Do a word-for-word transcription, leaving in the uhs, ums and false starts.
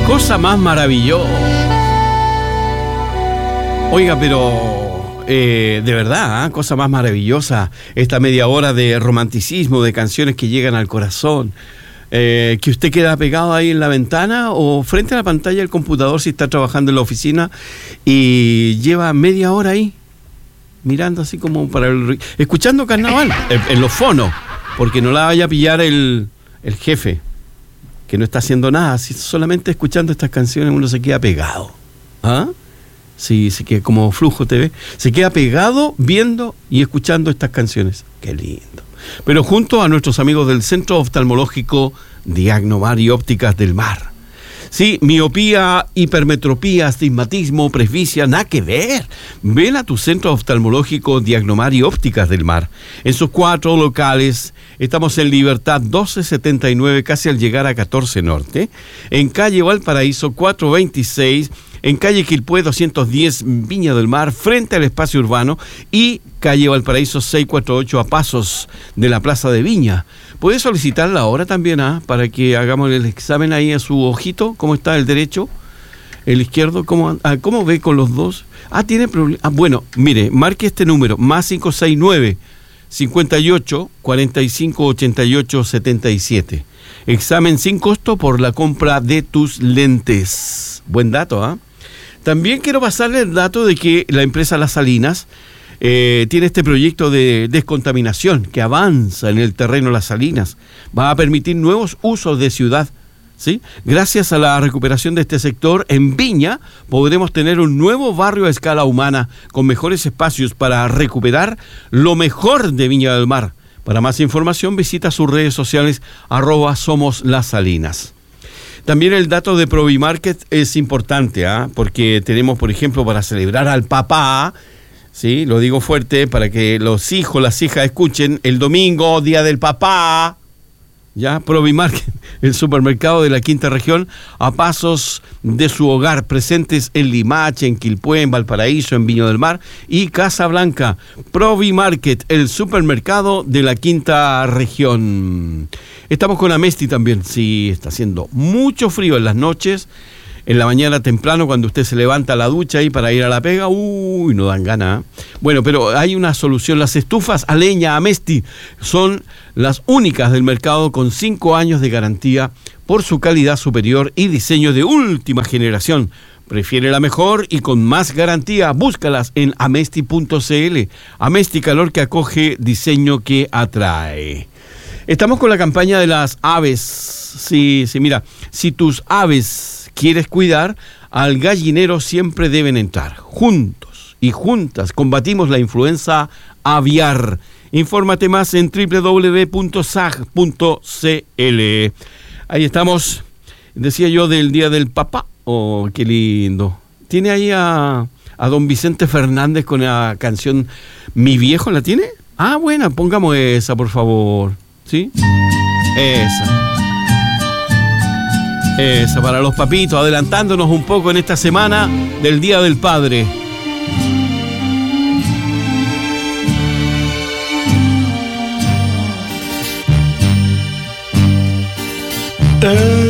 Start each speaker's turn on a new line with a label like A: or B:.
A: Cosa más maravillosa. Oiga, pero eh, de verdad, ¿eh? Cosa más maravillosa. Esta media hora de romanticismo, de canciones que llegan al corazón. Eh, que usted queda pegado ahí en la ventana o frente a la pantalla del computador si está trabajando en la oficina y lleva media hora ahí mirando así como para el... escuchando carnaval en, en los fonos, porque no la vaya a pillar el, el jefe, que no está haciendo nada, si solamente escuchando estas canciones uno se queda pegado. ¿Ah? Sí, se queda como Flujo T V, se queda pegado viendo y escuchando estas canciones. Qué lindo. Pero junto a nuestros amigos del Centro Oftalmológico Diagnomar y Ópticas del Mar. Sí, miopía, hipermetropía, astigmatismo, presbicia, nada que ver. Ven a tu Centro Oftalmológico Diagnomar y Ópticas del Mar. En sus cuatro locales, estamos en Libertad doce setenta y nueve, casi al llegar a catorce Norte. En calle Valparaíso cuatrocientos veintiséis, en calle Quilpué doscientos diez, Viña del Mar, frente al espacio urbano, y calle Valparaíso seiscientos cuarenta y ocho, a pasos de la Plaza de Viña. Puede solicitarla ahora también, ¿ah? Para que hagamos el examen ahí a su ojito, cómo está el derecho, el izquierdo, cómo, ah, cómo ve con los dos. Ah, tiene problemas. Ah, bueno, mire, marque este número, más cinco seis nueve, cincuenta y ocho, cuarenta y cinco, ochenta y ocho, setenta y siete. Examen sin costo por la compra de tus lentes. Buen dato, ¿ah? También quiero pasarle el dato de que la empresa Las Salinas eh, tiene este proyecto de descontaminación que avanza en el terreno Las Salinas. Va a permitir nuevos usos de ciudad, ¿sí? Gracias a la recuperación de este sector, en Viña podremos tener un nuevo barrio a escala humana con mejores espacios para recuperar lo mejor de Viña del Mar. Para más información visita sus redes sociales arroba Somos Las Salinas. También el dato de Provimarket es importante, ¿ah? Porque tenemos, por ejemplo, para celebrar al papá, ¿sí? Lo digo fuerte para que los hijos, las hijas escuchen, el domingo, Día del Papá, ya, Provimarket, el supermercado de la quinta región, a pasos de su hogar, presentes en Limache, en Quilpué, en Valparaíso, en Viña del Mar y Casablanca. Provimarket, el supermercado de la quinta región. Estamos con Amesti también. Sí, está haciendo mucho frío en las noches, en la mañana temprano cuando usted se levanta a la ducha ahí para ir a la pega, uy, no dan ganas. Bueno, pero hay una solución. Las estufas a leña Amesti son las únicas del mercado con cinco años de garantía por su calidad superior y diseño de última generación. Prefiere la mejor y con más garantía. Búscalas en amesti punto cl. Amesti, calor que acoge, diseño que atrae. Estamos con la campaña de las aves. Sí, sí, mira, si tus aves quieres cuidar, al gallinero siempre deben entrar. Juntos y juntas combatimos la influenza aviar. Infórmate más en doble u doble u doble u punto sag punto cl. Ahí estamos. Decía yo del Día del Papá. Oh, qué lindo. Tiene ahí a, a don Vicente Fernández con la canción Mi Viejo, ¿la tiene? Ah, buena, pongamos esa, por favor. ¿Sí? Esa. Esa, para los papitos, adelantándonos un poco en esta semana del Día del Padre.
B: Uh.